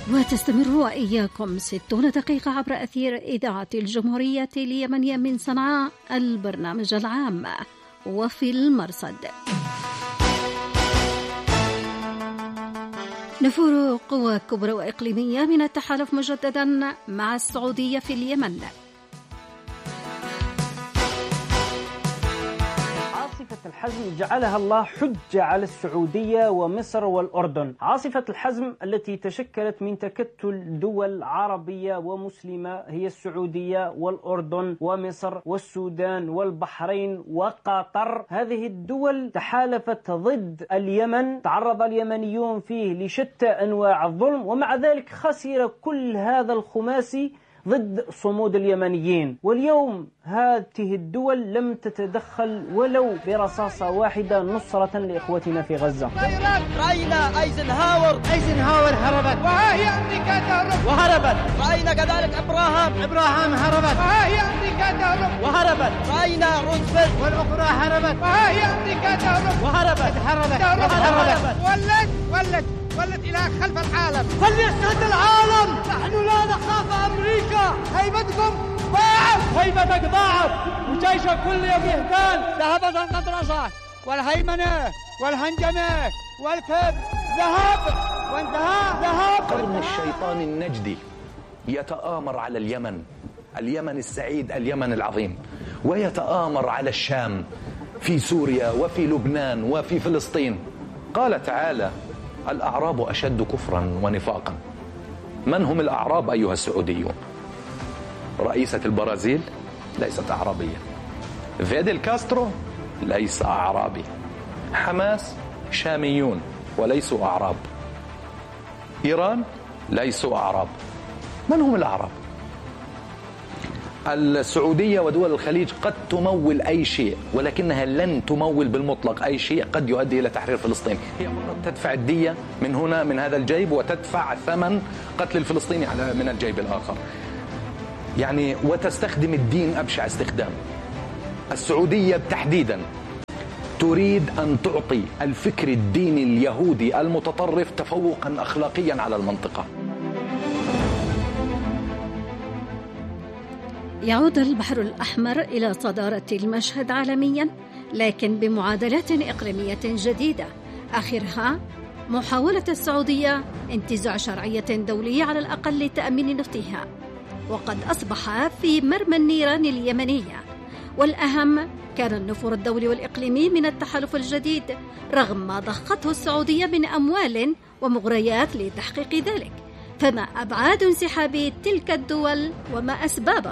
وتستمر وإياكم 60 دقيقة عبر أثير إذاعة الجمهورية اليمنية من صنعاء، البرنامج العام وفي المرصد. نفور قوى كبرى وإقليمية من التحالف مجددا مع السعودية في اليمن. عاصفة الحزم جعلها الله حجة على السعودية ومصر والأردن. عاصفة الحزم التي تشكلت من تكتل دول عربية ومسلمة هي السعودية والأردن ومصر والسودان والبحرين وقطر. هذه الدول تحالفت ضد اليمن، تعرض اليمنيون فيه لشتى أنواع الظلم، ومع ذلك خسر كل هذا الخماسي ضد صمود اليمنيين. واليوم هذه الدول لم تتدخل ولو برصاصة واحدة نصرة لإخوتنا في غزة. رأينا أيزنهاور هربت، وهي أمريكا تهرب وهربت. رأينا كذلك إبراهام هربت، وهي أمريكا تهرب وهربت. رأينا روزفلت والأخرى هربت، وهي أمريكا تهرب وهربت. ولت إلى خلف العالم. فليشهد العالم نحن لا نخاف أمريكا. هيبتكم ضاعف، هيبتك ضاعف، وجيشك كل يوم يهتال. ذهبت القطرسة والهيمنة والهنجمة والكذب، ذهب وانتهى ذهب. قرن الشيطان النجدي يتآمر على اليمن السعيد، اليمن العظيم، ويتآمر على الشام، في سوريا وفي لبنان وفي فلسطين. قال تعالى: الأعراب أشد كفرا ونفاقا. من هم الأعراب أيها السعوديون؟ رئيسة البرازيل ليست أعرابية، فيدل كاسترو ليس أعرابي، حماس شاميون وليسوا أعراب، إيران ليسوا أعراب. من هم الأعراب؟ السعودية ودول الخليج قد تمول أي شيء، ولكنها لن تمول بالمطلق أي شيء قد يؤدي إلى تحرير فلسطين. هي فقط تدفع الدية من هنا من هذا الجيب، وتدفع ثمن قتل الفلسطيني من الجيب الآخر، يعني وتستخدم الدين أبشع استخدام. السعودية تحديدا تريد أن تعطي الفكر الديني اليهودي المتطرف تفوقا أخلاقيا على المنطقة. يعود البحر الأحمر إلى صدارة المشهد عالميا، لكن بمعادلات إقليمية جديدة، آخرها محاولة السعودية انتزاع شرعية دولية على الأقل لتأمين نفطها، وقد أصبح في مرمى النيران اليمنية. والأهم كان النفور الدولي والإقليمي من التحالف الجديد، رغم ما ضخته السعودية من أموال ومغريات لتحقيق ذلك. فما أبعاد انسحاب تلك الدول وما أسبابه؟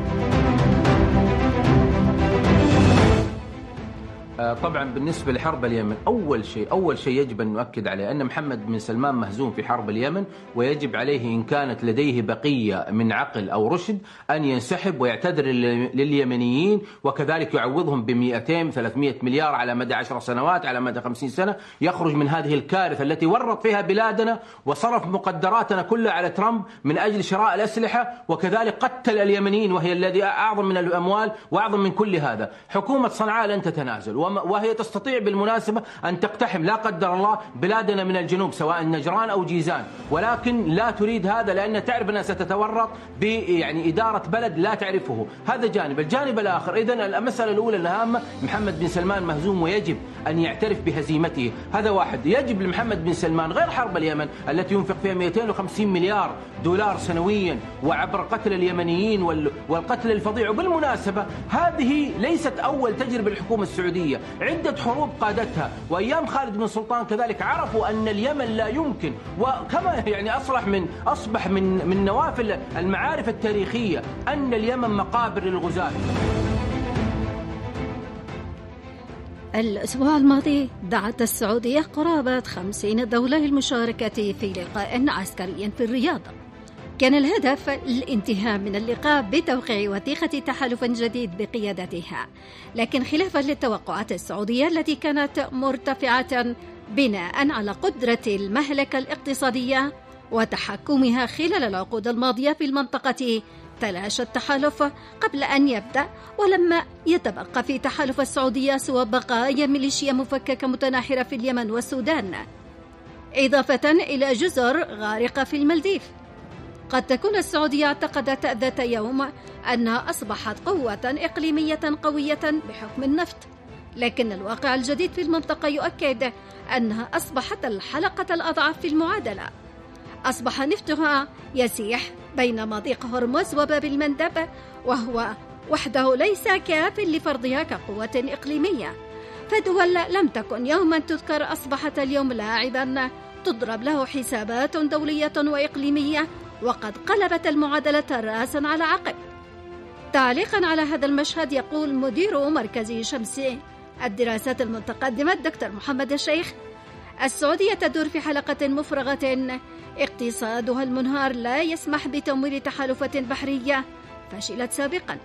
طبعا بالنسبة لحرب اليمن، أول شيء يجب أن نؤكد عليه أن محمد بن سلمان مهزوم في حرب اليمن، ويجب عليه إن كانت لديه بقية من عقل أو رشد أن ينسحب ويعتذر لليمنيين، وكذلك يعوضهم ب200-300 مليار على مدى 10 سنوات، على مدى 50 سنة، يخرج من هذه الكارثة التي ورط فيها بلادنا وصرف مقدراتنا كلها على ترامب من أجل شراء الأسلحة، وكذلك قتل اليمنيين وهي الذي أعظم من الأموال وأعظم من كل هذا. حكومة صنعاء لن تتنازل، وهي تستطيع بالمناسبة أن تقتحم لا قدر الله بلادنا من الجنوب سواء نجران أو جيزان، ولكن لا تريد هذا لأن تعرف أنها ستتورط يعني إدارة بلد لا تعرفه. هذا جانب. الجانب الآخر، إذن المسألة الأولى الهامة، محمد بن سلمان مهزوم ويجب أن يعترف بهزيمته. هذا واحد. يجب لمحمد بن سلمان غير حرب اليمن التي ينفق فيها 250 مليار دولار سنويا وعبر قتل اليمنيين والقتل الفظيع. وبالمناسبة هذه ليست أول تجربة للحكومة السعودية، عدة حروب قادتها، وأيام خالد بن سلطان كذلك عرفوا أن اليمن لا يمكن، وكما يعني أصبح من نوافل المعارف التاريخية أن اليمن مقابر للغزاة. الأسبوع الماضي دعت السعودية قرابة 50 دولة للمشاركة في لقاء عسكري في الرياض. كان الهدف الانتهاء من اللقاء بتوقيع وثيقة تحالف جديد بقيادتها، لكن خلافا للتوقعات السعودية التي كانت مرتفعة بناء على قدرة المملكة الاقتصادية وتحكمها خلال العقود الماضية في المنطقة، تلاشى التحالف قبل أن يبدأ، ولما يتبقى في تحالف السعودية سوى بقايا ميليشيا مفككة متناحرة في اليمن والسودان. إضافة إلى جزر غارقة في المالديف. قد تكون السعودية اعتقدت ذات يوم أنها أصبحت قوة إقليمية قوية بحكم النفط، لكن الواقع الجديد في المنطقة يؤكد أنها أصبحت الحلقة الأضعف في المعادلة. أصبح نفطها يسيح بين مضيق هرمز وباب المندب، وهو وحده ليس كاف لفرضها كقوة إقليمية، فدول لم تكن يوما تذكر أصبحت اليوم لاعبا تضرب له حسابات دولية وإقليمية، وقد قلبت المعادلة رأسا على عقب. تعليقا على هذا المشهد يقول مدير مركز شمسي الدراسات المتقدمة الدكتور محمد الشيخ: السعودية تدور في حلقة مفرغة، اقتصادها المنهار لا يسمح بتمويل تحالفات بحرية فشلت سابقا.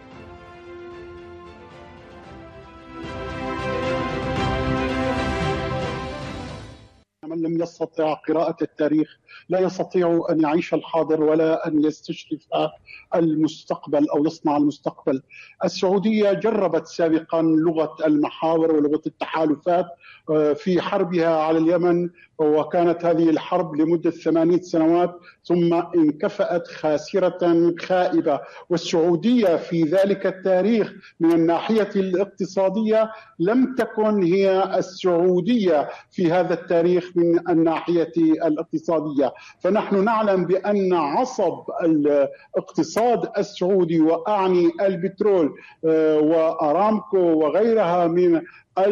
من لم يستطع قراءة التاريخ لا يستطيع أن يعيش الحاضر ولا أن يستشرف المستقبل أو يصنع المستقبل. السعودية جربت سابقا لغة المحاور ولغة التحالفات في حربها على اليمن، وكانت هذه الحرب لمدة 8 سنوات ثم انكفأت خاسرة خائبة. والسعودية في ذلك التاريخ من الناحية الاقتصادية لم تكن هي السعودية في هذا التاريخ من الناحية الاقتصادية. فنحن نعلم بأن عصب الاقتصاد السعودي، وأعني البترول وأرامكو وغيرها من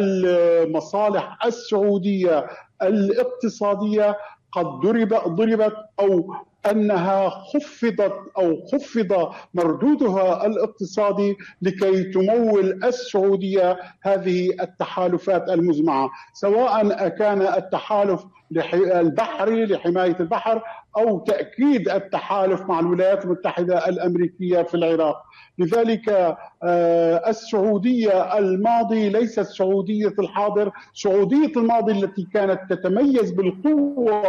المصالح السعودية الاقتصادية قد ضربت أو أنها خفض مردودها الاقتصادي لكي تمول السعودية هذه التحالفات المزمعة، سواء كان التحالف البحري لحماية البحر أو تأكيد التحالف مع الولايات المتحدة الأمريكية في العراق. لذلك السعودية الماضي ليست سعودية الحاضر. سعودية الماضي التي كانت تتميز بالقوة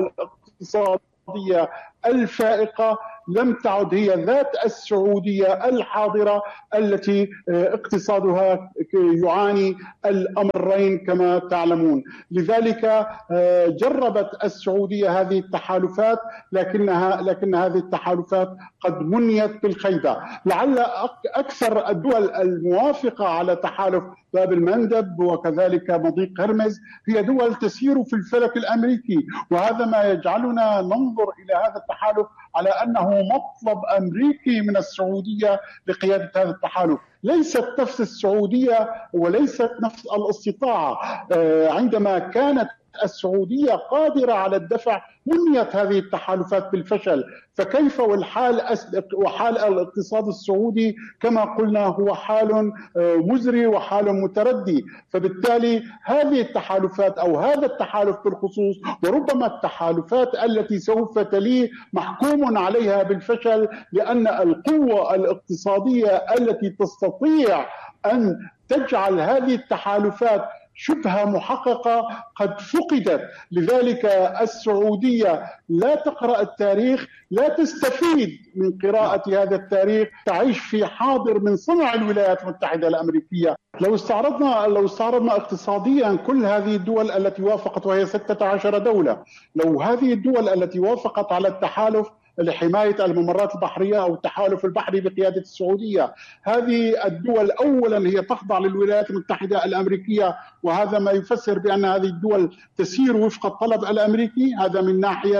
الاقتصادية الفائقة لم تعد هي ذات السعودية الحاضرة التي اقتصادها يعاني الأمرين كما تعلمون. لذلك جربت السعودية هذه التحالفات، لكن هذه التحالفات قد منيت بالخيبة. لعل أكثر الدول الموافقة على تحالف باب المندب وكذلك مضيق هرمز هي دول تسير في الفلك الأمريكي، وهذا ما يجعلنا ننظر إلى هذا التحالف على أنه مطلب أمريكي من السعودية لقيادة هذا التحالف. ليست نفس السعودية وليست نفس الاستطاعة. عندما كانت السعودية قادرة على الدفع منيت هذه التحالفات بالفشل، فكيف وحال الاقتصاد السعودي كما قلنا هو حال مزري وحال متردي. فبالتالي هذه التحالفات أو هذا التحالف بالخصوص وربما التحالفات التي سوف تليه محكوم عليها بالفشل، لأن القوة الاقتصادية التي تستطيع أن تجعل هذه التحالفات شبه محققة قد فقدت. لذلك السعودية لا تقرأ التاريخ، لا تستفيد من قراءة هذا التاريخ، تعيش في حاضر من صنع الولايات المتحدة الأمريكية. لو استعرضنا اقتصاديا كل هذه الدول التي وافقت، وهي 16 دولة، لو هذه الدول التي وافقت على التحالف لحماية الممرات البحرية أو التحالف البحري بقيادة السعودية، هذه الدول أولا هي تخضع للولايات المتحدة الأمريكية، وهذا ما يفسر بأن هذه الدول تسير وفق الطلب الأمريكي. هذا من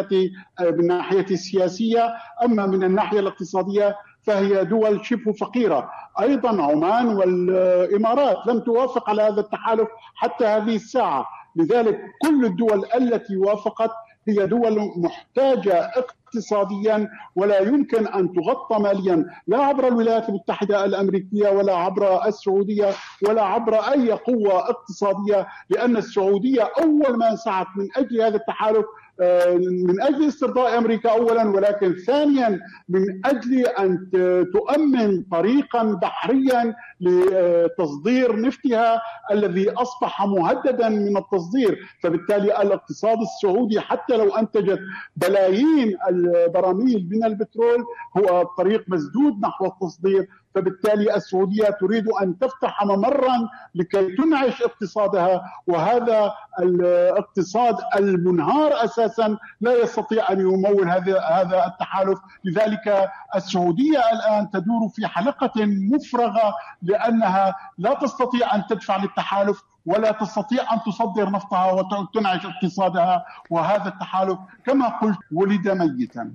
ناحية السياسية. أما من الناحية الاقتصادية فهي دول شبه فقيرة. أيضا عمان والإمارات لم توافق على هذا التحالف حتى هذه الساعة. لذلك كل الدول التي وافقت هي دول محتاجة اقتصاديا ولا يمكن أن تغطى ماليا، لا عبر الولايات المتحدة الأمريكية ولا عبر السعودية ولا عبر أي قوة اقتصادية، لأن السعودية أول ما سعت من أجل هذا التحالف من أجل استرضاء أمريكا أولا، ولكن ثانيا من أجل أن تؤمن طريقا بحريا لتصدير نفتها الذي أصبح مهددا من التصدير. فبالتالي الاقتصاد السعودي حتى لو أنتجت بلايين البراميل من البترول هو طريق مسدود نحو التصدير. فبالتالي السعودية تريد أن تفتح ممرا لكي تنعش اقتصادها، وهذا الاقتصاد المنهار أساسا لا يستطيع أن يمول هذا التحالف. لذلك السعودية الآن تدور في حلقة مفرغة، لأنها لا تستطيع أن تدفع للتحالف ولا تستطيع أن تصدر نفطها وتنعش اقتصادها، وهذا التحالف كما قلت ولد ميتا.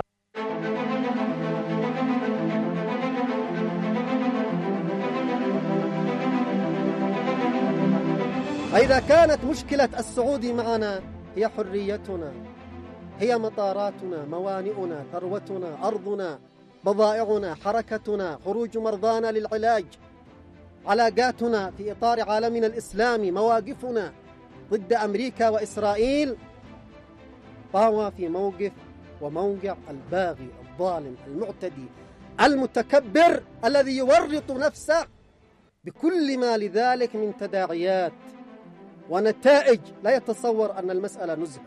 إذا كانت مشكلة السعودي معنا هي حريتنا، هي مطاراتنا، موانئنا، ثروتنا، أرضنا، بضائعنا، حركتنا، خروج مرضانا للعلاج، علاقاتنا في إطار عالمنا الإسلامي، مواقفنا ضد أمريكا وإسرائيل، فهو في موقف وموقع الباغي الظالم المعتدي المتكبر الذي يورط نفسه بكل ما لذلك من تداعيات ونتائج لا يتصور أن المسألة نزهة.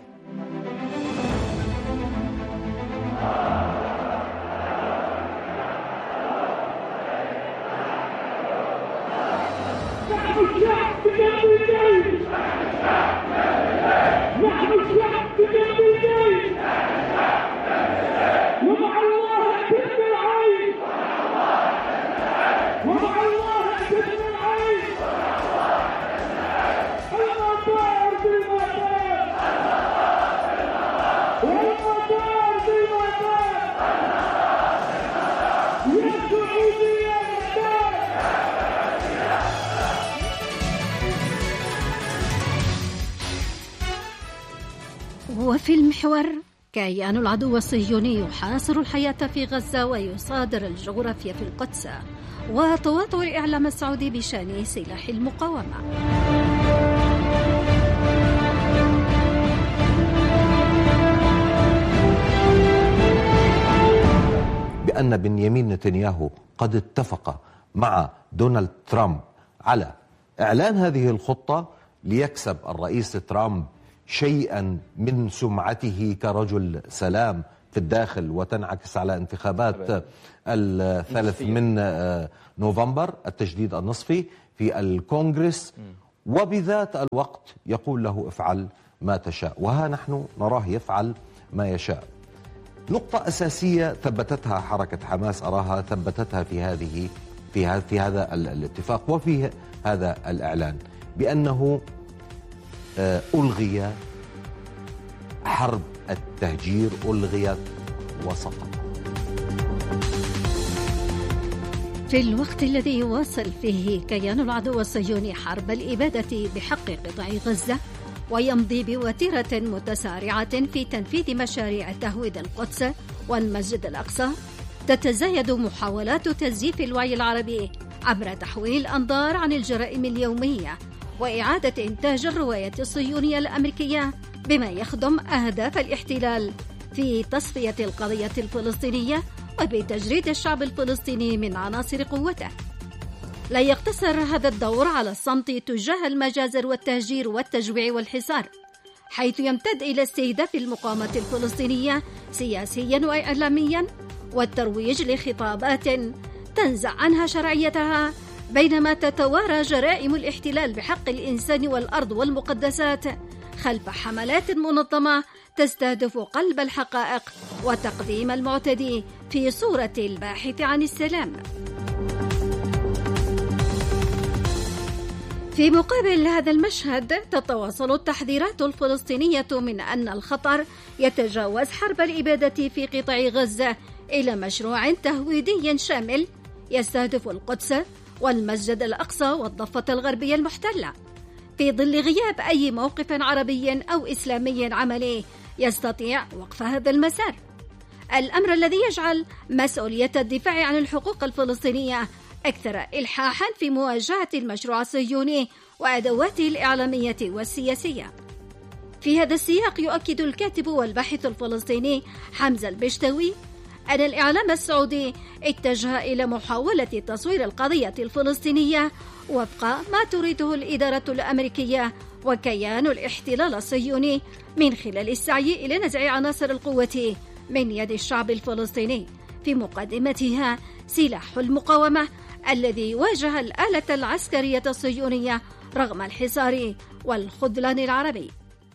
وفي المحور، كيان العدو الصهيوني يحاصر الحياة في غزة ويصادر الجغرافيا في القدس، وتواطؤ الإعلام السعودي بشأن سلاح المقاومة. بأن بنيامين نتنياهو قد اتفق مع دونالد ترامب على إعلان هذه الخطة ليكسب الرئيس ترامب شيئا من سمعته كرجل سلام في الداخل، وتنعكس على انتخابات 3 من نوفمبر التجديد النصفي في الكونغرس، وبذات الوقت يقول له افعل ما تشاء، وها نحن نراه يفعل ما يشاء. نقطة أساسية ثبتتها حركة حماس، أراها ثبتتها في هذا الاتفاق وفي هذا الإعلان، بأنه ألغي حرب التهجير، ألغيت وسقط. في الوقت الذي يواصل فيه كيان العدو الصهيوني حرب الإبادة بحق قطاع غزة، ويمضي بوتيرة متسارعة في تنفيذ مشاريع تهويد القدس والمسجد الأقصى، تتزايد محاولات تزييف الوعي العربي عبر تحويل الأنظار عن الجرائم اليومية وإعادة إنتاج الرواية الصهيونية الأمريكية بما يخدم أهداف الاحتلال في تصفية القضية الفلسطينية وبتجريد الشعب الفلسطيني من عناصر قوته. لا يقتصر هذا الدور على الصمت تجاه المجازر والتهجير والتجويع والحصار، حيث يمتد إلى استهداف المقاومة الفلسطينية سياسيا وإعلاميا والترويج لخطابات تنزع عنها شرعيتها، بينما تتوارى جرائم الاحتلال بحق الإنسان والأرض والمقدسات خلف حملات منظمة تستهدف قلب الحقائق وتقديم المعتدي في صورة الباحث عن السلام. في مقابل هذا المشهد، تتواصل التحذيرات الفلسطينية من أن الخطر يتجاوز حرب الإبادة في قطاع غزة إلى مشروع تهويدي شامل يستهدف القدس والمسجد الأقصى والضفة الغربية المحتلة، في ظل غياب أي موقف عربي أو إسلامي عملي يستطيع وقف هذا المسار. الأمر الذي يجعل مسؤولية الدفاع عن الحقوق الفلسطينية أكثر إلحاحا في مواجهة المشروع الصهيوني وأدواته الإعلامية والسياسية. في هذا السياق، يؤكد الكاتب والباحث الفلسطيني حمزة البشتوي أن الإعلام السعودي اتجه إلى محاولة تصوير القضية الفلسطينية وفق ما تريده الإدارة الأمريكية وكيان الاحتلال الصهيوني، من خلال السعي إلى نزع عناصر القوة من يد الشعب الفلسطيني، في مقدمتها سلاح المقاومة الذي واجه الآلة العسكرية الصهيونية رغم الحصار والخذلان العربي.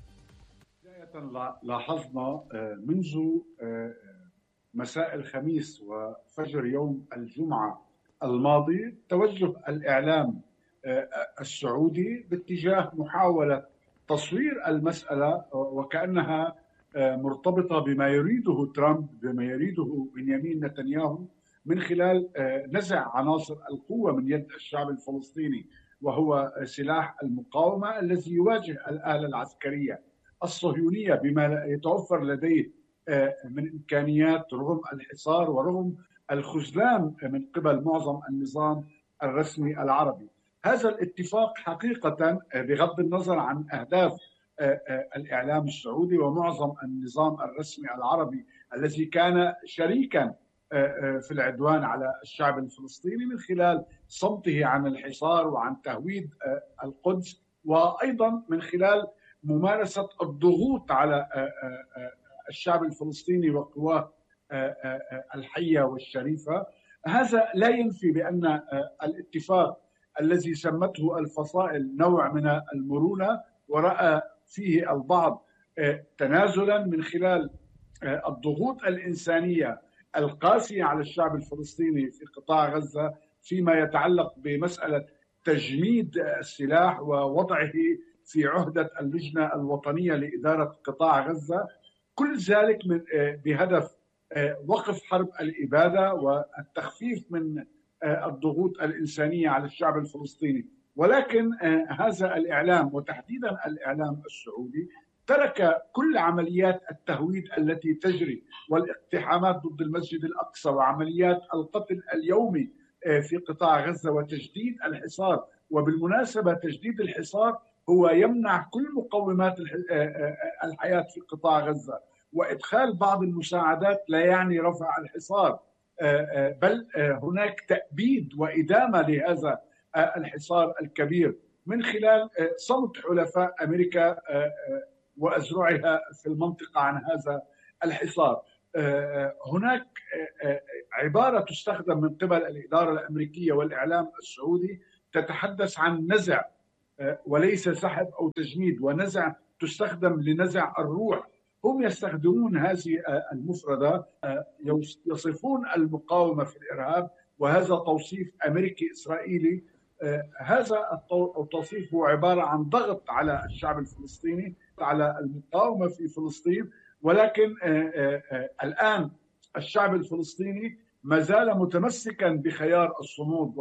لاحظنا منذ مساء الخميس وفجر يوم الجمعة الماضي توجه الإعلام السعودي باتجاه محاولة تصوير المسألة وكأنها مرتبطة بما يريده ترامب، بما يريده بنيامين نتنياهو من خلال نزع عناصر القوة من يد الشعب الفلسطيني، وهو سلاح المقاومة الذي يواجه الآلة العسكرية الصهيونية بما يتوفر لديه من إمكانيات رغم الحصار ورغم الخذلان من قبل معظم النظام الرسمي العربي. هذا الاتفاق حقيقة بغض النظر عن أهداف الإعلام السعودي ومعظم النظام الرسمي العربي الذي كان شريكا في العدوان على الشعب الفلسطيني من خلال صمته عن الحصار وعن تهويد القدس، وأيضا من خلال ممارسة الضغوط على الشعب الفلسطيني وقواه الحية والشريفة. هذا لا ينفي بأن الاتفاق الذي سمته الفصائل نوع من المرونة، ورأى فيه البعض تنازلا من خلال الضغوط الإنسانية القاسية على الشعب الفلسطيني في قطاع غزة فيما يتعلق بمسألة تجميد السلاح ووضعه في عهدة اللجنة الوطنية لإدارة قطاع غزة، كل ذلك بهدف وقف حرب الإبادة والتخفيف من الضغوط الإنسانية على الشعب الفلسطيني. ولكن هذا الإعلام وتحديدا الإعلام السعودي ترك كل عمليات التهويد التي تجري والاقتحامات ضد المسجد الأقصى وعمليات القتل اليومي في قطاع غزة وتجديد الحصار. وبالمناسبة تجديد الحصار هو يمنع كل مقومات الحياة في قطاع غزة، وإدخال بعض المساعدات لا يعني رفع الحصار، بل هناك تأبيد وإدامة لهذا الحصار الكبير من خلال صمت حلفاء أمريكا وأزرعها في المنطقة عن هذا الحصار. هناك عبارة تستخدم من قبل الإدارة الأمريكية والإعلام السعودي تتحدث عن نزع وليس سحب أو تجميد، ونزع تستخدم لنزع الروح. هم يستخدمون هذه المفردة، يصفون المقاومة في الإرهاب، وهذا توصيف أمريكي إسرائيلي. هذا التوصيف هو عبارة عن ضغط على الشعب الفلسطيني، على المقاومة في فلسطين. ولكن الآن الشعب الفلسطيني ما زال متمسكا بخيار الصمود.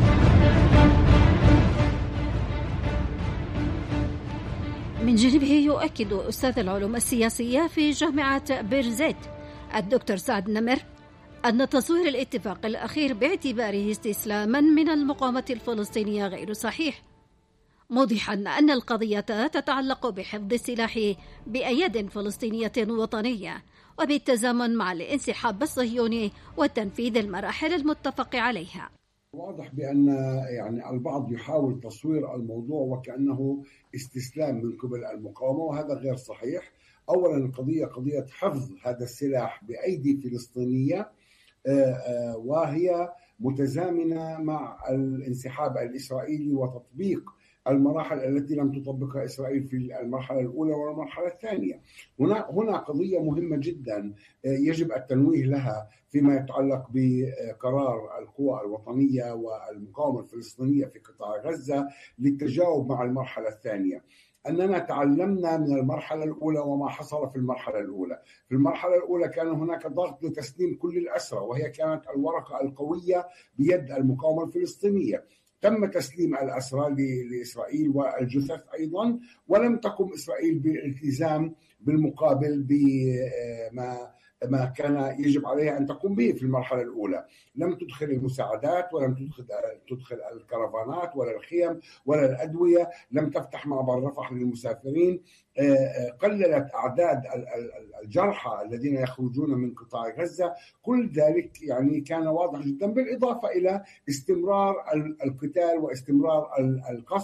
من جانبه يؤكد أستاذ العلوم السياسية في جامعة بيرزيت الدكتور سعد نمر أن تصوير الاتفاق الأخير باعتباره استسلاما من المقاومة الفلسطينية غير صحيح، موضحا أن القضية تتعلق بحفظ السلاح بأياد فلسطينية وطنية وبالتزامن مع الانسحاب الصهيوني وتنفيذ المراحل المتفق عليها. واضح بأن يعني البعض يحاول تصوير الموضوع وكأنه استسلام من قبل المقاومة، وهذا غير صحيح. أولا القضية قضية حفظ هذا السلاح بأيدي فلسطينية، وهي متزامنة مع الانسحاب الإسرائيلي وتطبيق المراحل التي لم تطبقها إسرائيل في المرحلة الأولى والمرحلة الثانية. هنا قضية مهمة جدا يجب التنويه لها فيما يتعلق بقرار القوى الوطنية والمقاومة الفلسطينية في قطاع غزة للتجاوب مع المرحلة الثانية. أننا تعلمنا من المرحلة الأولى وما حصل في المرحلة الأولى. في المرحلة الأولى كان هناك ضغط لتسليم كل الأسرى، وهي كانت الورقة القوية بيد المقاومة الفلسطينية. تم تسليم الأسرى لإسرائيل والجثث أيضا، ولم تقم إسرائيل بالالتزام بالمقابل بما كان يجب عليها أن تقوم به في المرحلة الأولى. لم تدخل المساعدات، ولم تدخل الكرفانات ولا الخيم ولا الأدوية، لم تفتح معبر رفح للمسافرين، قللت أعداد الجرحى الذين يخرجون من قطاع غزة. كل ذلك يعني كان واضح جدا، بالإضافة إلى استمرار القتال واستمرار القصف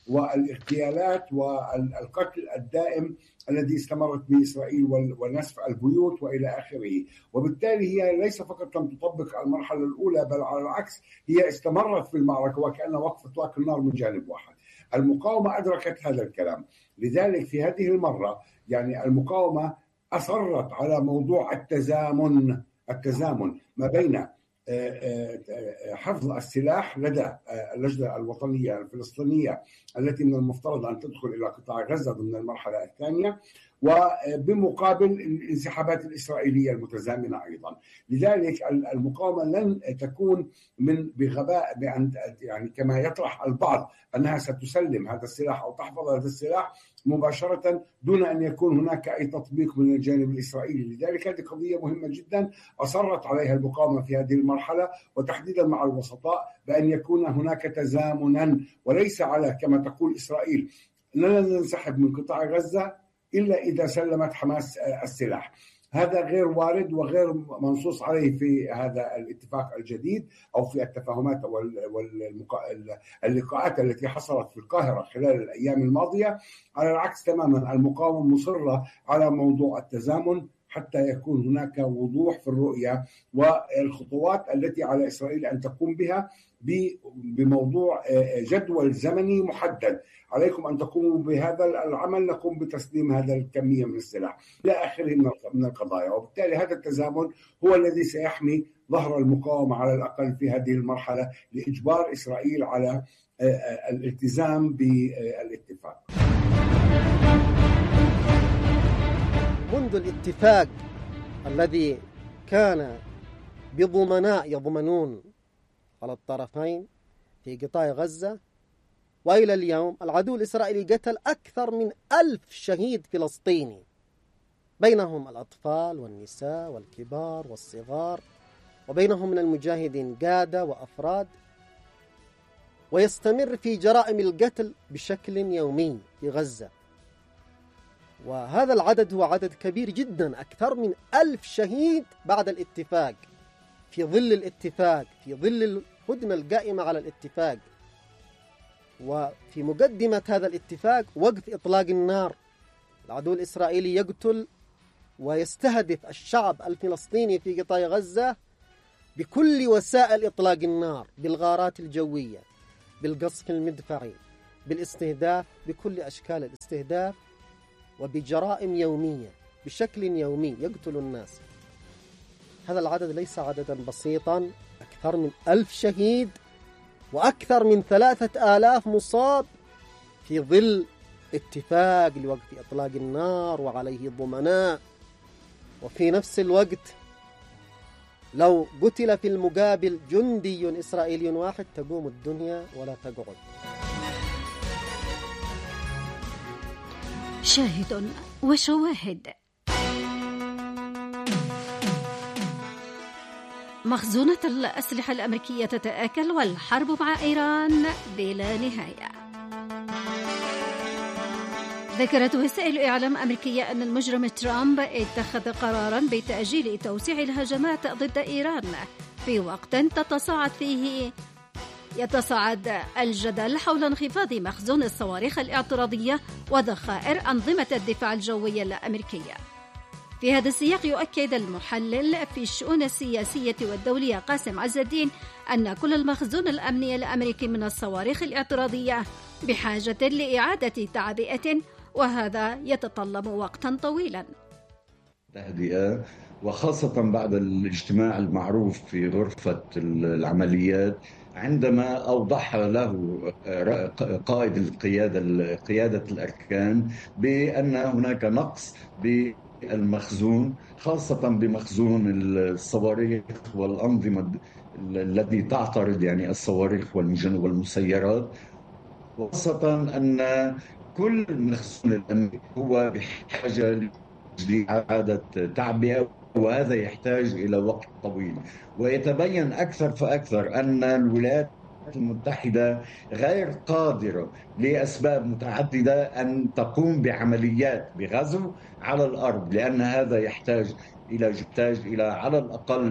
والاغتيالات والقتل الدائم الذي استمرت به إسرائيل ونسف البيوت وإلى آخره. وبالتالي هي ليس فقط لم تطبق المرحلة الأولى، بل على العكس هي استمرت في المعركة وكأن وقف إطلاق النار من جانب واحد. المقاومة أدركت هذا الكلام، لذلك في هذه المرة يعني المقاومة أصرت على موضوع التزامن ما بين حفظ السلاح لدى اللجنة الوطنية الفلسطينية التي من المفترض أن تدخل إلى قطاع غزة ضمن المرحلة الثانية، وبمقابل الانسحابات الإسرائيلية المتزامنة أيضا. لذلك المقاومة لن تكون بغباء يعني كما يطرح البعض أنها ستسلم هذا السلاح أو تحفظ هذا السلاح مباشرة دون أن يكون هناك أي تطبيق من الجانب الإسرائيلي. لذلك هذه قضية مهمة جدا أصرت عليها المقاومة في هذه المرحلة، وتحديدا مع الوسطاء، بأن يكون هناك تزامنا، وليس على كما تقول إسرائيل لن ننسحب من قطاع غزة إلا إذا سلمت حماس السلاح. هذا غير وارد وغير منصوص عليه في هذا الاتفاق الجديد أو في التفاهمات واللقاءات التي حصلت في القاهرة خلال الأيام الماضية. على العكس تماما المقاومة مصرة على موضوع التزامن حتى يكون هناك وضوح في الرؤية والخطوات التي على إسرائيل أن تقوم بها بموضوع جدول زمني محدد. عليكم أن تقوموا بهذا العمل، نقوم بتسليم هذا الكمية من السلاح إلى آخره من القضايا. وبالتالي هذا التزامن هو الذي سيحمي ظهر المقاومة على الأقل في هذه المرحلة لإجبار إسرائيل على الالتزام بالاتفاق. منذ الاتفاق الذي كان بضمناء يضمنون على الطرفين في قطاع غزة، وإلى اليوم العدو الإسرائيلي قتل أكثر من 1000 شهيد فلسطيني، بينهم الأطفال والنساء والكبار والصغار، وبينهم من المجاهدين قادة وأفراد، ويستمر في جرائم القتل بشكل يومي في غزة. وهذا العدد هو عدد كبير جدا، أكثر من 1000 شهيد بعد الاتفاق، في ظل الاتفاق، في ظل الهدنة القائمة على الاتفاق. وفي مقدمة هذا الاتفاق وقف إطلاق النار. العدو الإسرائيلي يقتل ويستهدف الشعب الفلسطيني في قطاع غزة بكل وسائل إطلاق النار، بالغارات الجوية، بالقصف المدفعي، بالاستهداف، بكل أشكال الاستهداف، وبجرائم يومية بشكل يومي يقتل الناس. هذا العدد ليس عددا بسيطا، أكثر من 1000 شهيد وأكثر من 3000 مصاب في ظل اتفاق لوقف إطلاق النار وعليه ضمناء. وفي نفس الوقت لو قتل في المقابل جندي إسرائيلي واحد تقوم الدنيا ولا تقعد. شاهد وشواهد. مخزونة الأسلحة الأمريكية تتآكل والحرب مع إيران بلا نهاية. ذكرت وسائل إعلام أمريكية أن المجرم ترامب اتخذ قراراً بتأجيل توسيع الهجمات ضد إيران في وقت يتصاعد الجدل حول انخفاض مخزون الصواريخ الاعتراضية وذخائر أنظمة الدفاع الجوي الأمريكية. في هذا السياق يؤكد المحلل في الشؤون السياسية والدولية قاسم عز الدين أن كل المخزون الأمني الأمريكي من الصواريخ الاعتراضية بحاجة لإعادة تعبئة، وهذا يتطلب وقتا طويلا. تهدئة، وخاصة بعد الاجتماع المعروف في غرفة العمليات عندما أوضح له قائد قيادة الأركان بأن هناك نقص بالمخزون، خاصة بمخزون الصواريخ والأنظمة التي تعترض يعني الصواريخ والمسيرات، وخاصة أن كل المخزون الأمني هو بحاجة لإعادة تعبئة، وهذا يحتاج إلى وقت طويل. ويتبين أكثر فأكثر أن الولايات المتحدة غير قادرة لأسباب متعددة أن تقوم بعمليات بغزو على الأرض، لأن هذا يحتاج إلى على الأقل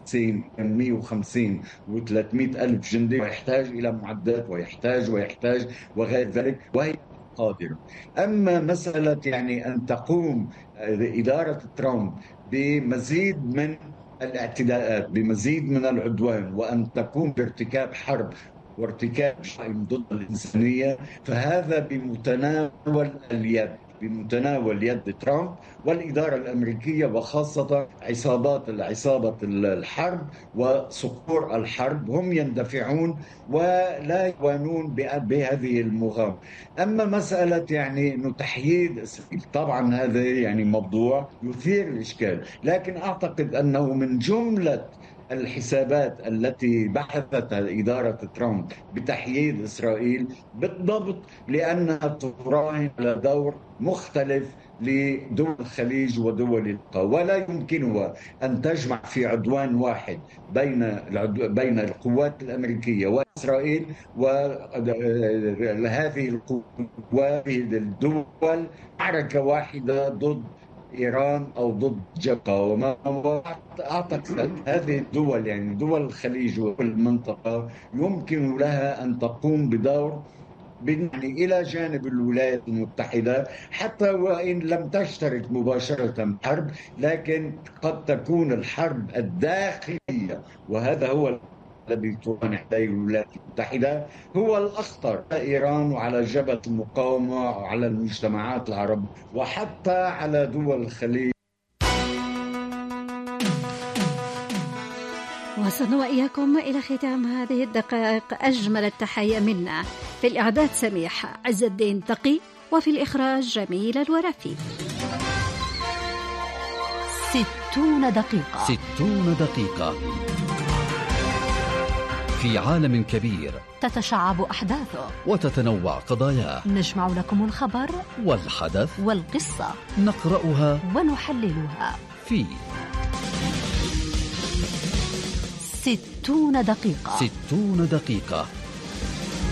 150 و300 ألف جندي، ويحتاج إلى معدات ويحتاج وغير ذلك، وهي قادرة. أما مسألة يعني أن تقوم إدارة ترامب بمزيد من الاعتداءات، بمزيد من العدوان، وأن تقوم بارتكاب حرب وارتكاب جرائم ضد الإنسانية، فهذا بمتناول يد ترامب والإدارة الأمريكية، وخاصة عصابة الحرب وصقور الحرب. هم يندفعون ولا يوانون بهذه المغامرة. أما مسألة يعني إنه تحييد إسرائيل، طبعا هذا يعني موضوع يثير الإشكال، لكن أعتقد أنه من جملة الحسابات التي بحثتها إدارة ترامب بتحييد إسرائيل بالضبط لأنها تراهن على دور مختلف لدول الخليج ودول القوى، ولا يمكنها أن تجمع في عدوان واحد بين القوات الأمريكية وإسرائيل وهذه القوات الدول معركة واحدة ضد إيران أو ضد جبهة. وما أعتقد هذه الدول يعني دول الخليج والمنطقة يمكن لها أن تقوم بدور يعني إلى جانب الولايات المتحدة، حتى وإن لم تشترك مباشرة حرب، لكن قد تكون الحرب الداخلية، وهذا هو الذي تراهن عليه الولايات المتحدة، هو الأخطر على إيران وعلى جبهة المقاومة وعلى المجتمعات العربية وحتى على دول الخليج. وصلنا وإياكم إلى ختام هذه الدقائق. أجمل التحية منا في الإعداد سميح عز الدين تقي، وفي الإخراج جميل الورفي. 60 دقيقة. 60 دقيقة في عالم كبير تتشعب أحداثه وتتنوع قضاياه. نجمع لكم الخبر والحدث والقصة، نقرأها ونحللها في 60 دقيقة. 60 دقيقة